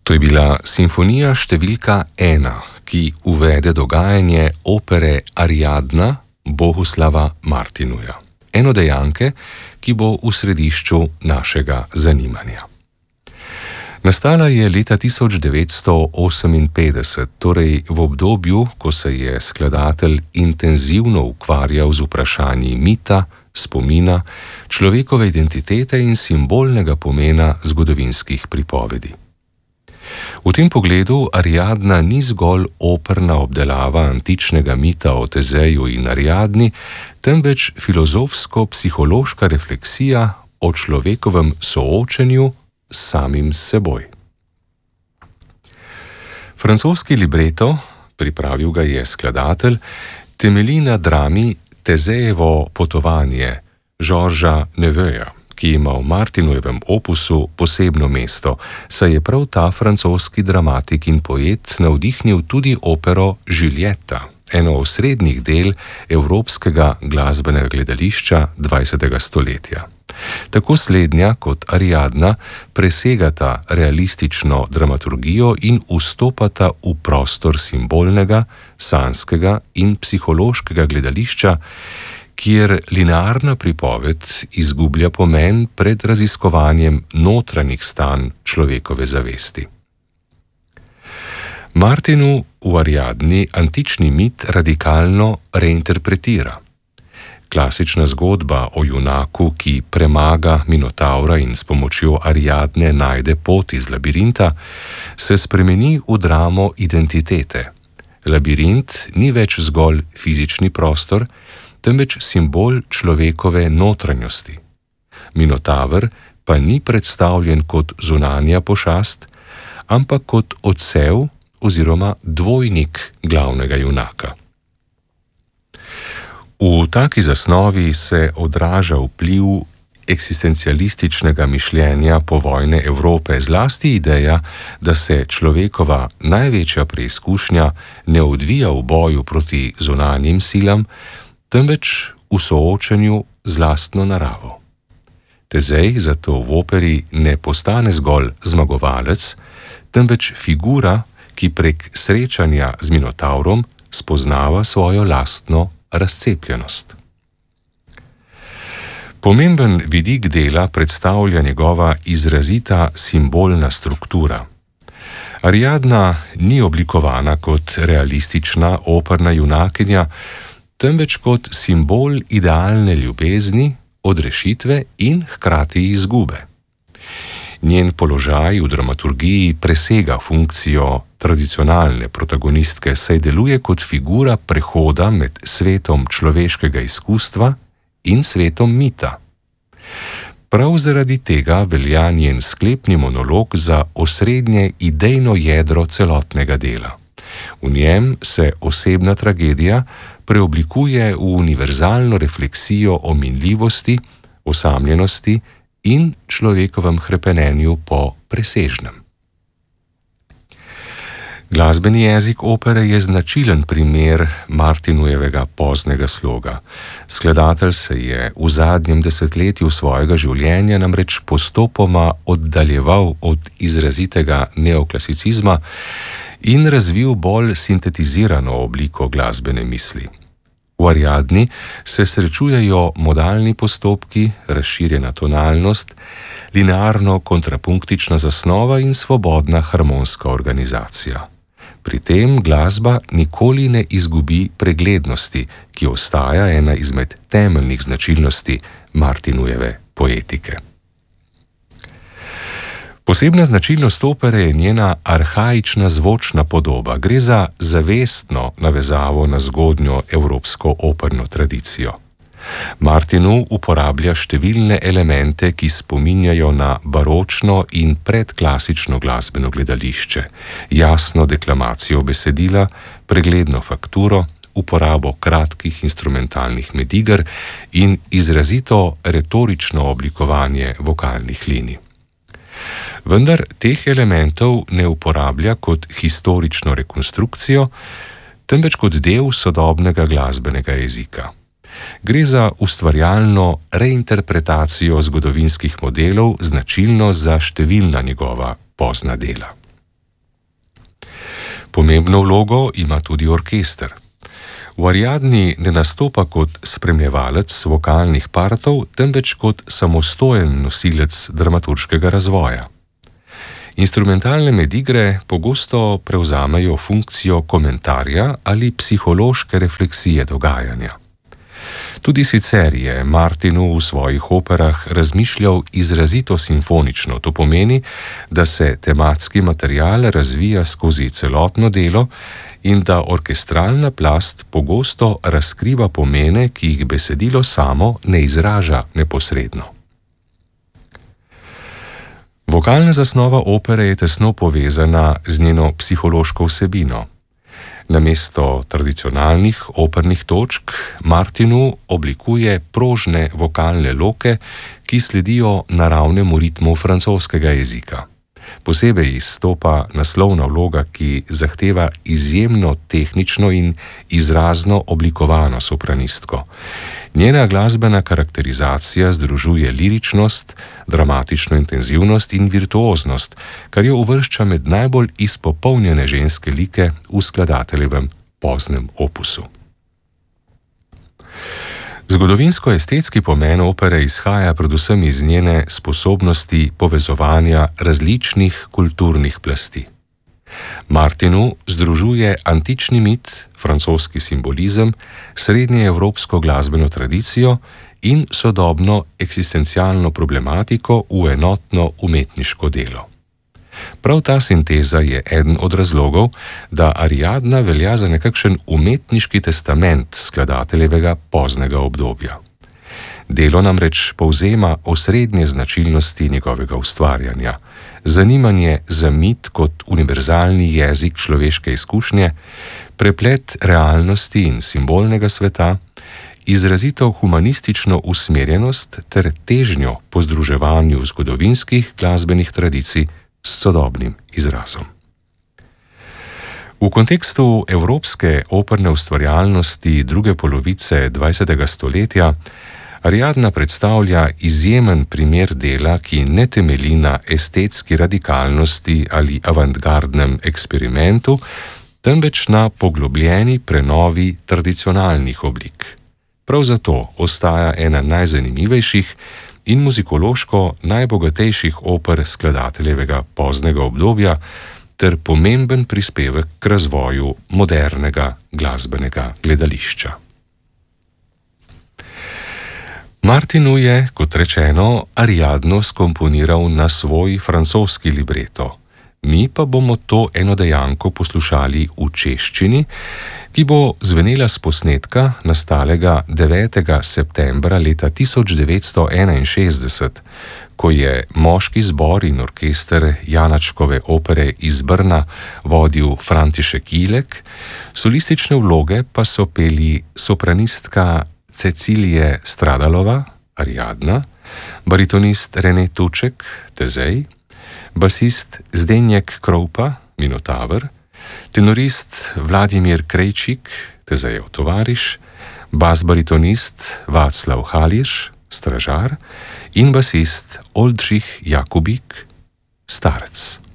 To je bila simfonija številka 1, ki uvede dogajanje opere Ariadna Bohuslava Martinuja, enodejanke, ki bo v središču našega zanimanja. Nastala je leta 1958, torej v obdobju, ko se je skladatelj intenzivno ukvarjal z vprašanji mita, spomina, človekove identitete in simbolnega pomena zgodovinskih pripovedi. V tem pogledu Ariadna ni zgolj operna obdelava antičnega mita o Tezeju in Ariadni, temveč filozofsko-psihološka refleksija o človekovem soočenju s samim seboj. Francoski libreto, pripravil ga je skladatelj, temelji na drami Tezejevo potovanje Georgesa Neveuxa, ki ima v Martinujevem opusu posebno mesto, saj je prav ta francoski dramatik in poet navdihnil tudi opero Julieta, eno osrednjih del evropskega glasbenega gledališča 20. stoletja. Tako slednja kot Ariadna presegata realistično dramaturgijo in vstopata v prostor simbolnega, sanskega in psihološkega gledališča, kjer linearna pripoved izgublja pomen pred raziskovanjem notranjih stanj človekove zavesti. Martinu v Ariadni antični mit radikalno reinterpretira. Klasična zgodba o junaku, ki premaga Minotavra in s pomočjo Ariadne najde pot iz labirinta, se spremeni v dramo identitete. Labirint ni več zgolj fizični prostor, temveč simbol človekove notranjosti. Minotaver pa ni predstavljen kot zunanja pošast, ampak kot odsev oziroma dvojnik glavnega junaka. V taki zasnovi se odraža vpliv eksistencialističnega mišljenja povojne Evrope, zlasti ideja, da se človekova največja preizkušnja ne odvija v boju proti zunanjim silam, temveč v soočenju z lastno naravo. Tezej zato v operi ne postane zgolj zmagovalec, temveč figura, ki prek srečanja z Minotavrom spoznava svojo lastno razcepljenost. Pomemben vidik dela predstavlja njegova izrazita simbolna struktura. Ariadna ni oblikovana kot realistična operna junakinja, temveč kot simbol idealne ljubezni, odrešitve in hkrati izgube. Njen položaj v dramaturgiji presega funkcijo tradicionalne protagonistke, saj deluje kot figura prehoda med svetom človeškega izkustva in svetom mita. Prav zaradi tega velja njen sklepni monolog za osrednje idejno jedro celotnega dela. V njem se osebna tragedija preoblikuje v univerzalno refleksijo o minljivosti, osamljenosti in človekovem hrepenenju po presežnem. Glasbeni jezik opere je značilen primer Martinujevega poznega sloga. Skladatelj se je v zadnjem desetletju svojega življenja namreč postopoma oddaljeval od izrazitega neoklasicizma in razvil bolj sintetizirano obliko glasbene misli. V Ariadni se srečujejo modalni postopki, razširjena tonalnost, linearno-kontrapunktična zasnova in svobodna harmonska organizacija. Pri tem glasba nikoli ne izgubi preglednosti, ki ostaja ena izmed temeljnih značilnosti Martinujeve poetike. Posebna značilnost opere je njena arhaična zvočna podoba. Gre za zavestno navezavo na zgodnjo evropsko operno tradicijo. Martinu uporablja številne elemente, ki spominjajo na baročno in predklasično glasbeno gledališče, jasno deklamacijo besedila, pregledno fakturo, uporabo kratkih instrumentalnih mediger in izrazito retorično oblikovanje vokalnih linij. Vendar teh elementov ne uporablja kot historično rekonstrukcijo, temveč kot del sodobnega glasbenega jezika. Gre za ustvarjalno reinterpretacijo zgodovinskih modelov, značilno za številna njegova pozna dela. Pomembno vlogo ima tudi orkester. V Ariadni ne nastopa kot spremljevalec vokalnih partov, temveč kot samostojen nosilec dramaturškega razvoja. Instrumentalne medigre pogosto prevzamejo funkcijo komentarja ali psihološke refleksije dogajanja. Tudi sicer je Martinu v svojih operah razmišljal izrazito simfonično, to pomeni, da se tematski material razvija skozi celotno delo in da orkestralna plast pogosto razkriva pomene, ki jih besedilo samo ne izraža neposredno. Vokalna zasnova opere je tesno povezana z njeno psihološko vsebino. Namesto tradicionalnih opernih točk Martinu oblikuje prožne vokalne loke, ki sledijo naravnemu ritmu francoskega jezika. Posebej izstopa naslovna vloga, ki zahteva izjemno tehnično in izrazno oblikovano sopranistko. Njena glasbena karakterizacija združuje liričnost, dramatično intenzivnost in virtuoznost, kar jo uvršča med najbolj izpopolnjene ženske like v skladateljevem poznem opusu. Zgodovinsko-estetski pomen opere izhaja predvsem iz njene sposobnosti povezovanja različnih kulturnih plasti. Martinu združuje antični mit, francoski simbolizem, srednjeevropsko glasbeno tradicijo in sodobno eksistencialno problematiko v enotno umetniško delo. Prav ta sinteza je eden od razlogov, da Ariadna velja za nekakšen umetniški testament skladateljevega poznega obdobja. Delo namreč povzema osrednje značilnosti njegovega ustvarjanja: zanimanje za mit kot univerzalni jezik človeške izkušnje, preplet realnosti in simbolnega sveta, izrazito humanistično usmerjenost ter težnjo po združevanju zgodovinskih glasbenih tradicij s sodobnim izrazom. V kontekstu evropske operne ustvarjalnosti druge polovice 20. stoletja Ariadna predstavlja izjemen primer dela, ki ne temelji na estetski radikalnosti ali avantgardnem eksperimentu, temveč na poglobljeni prenovi tradicionalnih oblik. Prav zato ostaja ena najzanimivejših in muzikološko najbogatejših oper skladateljevega poznega obdobja ter pomemben prispevek k razvoju modernega glasbenega gledališča. Martinu je, kot rečeno, Ariadno skomponiral na svoj francoski libreto. Mi pa bomo to enodejanko poslušali v češčini, ki bo zvenela s posnetka, nastalega 9. septembra leta 1961, ko je moški zbor in orkester Janačkove opere iz Brna vodil František Ilek, solistične vloge pa so peli sopranistka Cecilije Stradalova, Ariadna, baritonist Rene Tuček, Tezej, basist Zdenjek Kroupa, Minotaver, tenorist Vladimir Krejčik, Tezejev tovariš, bas-baritonist Václav Halirš, Stražar in basist Oldřich Jakubik, Starec.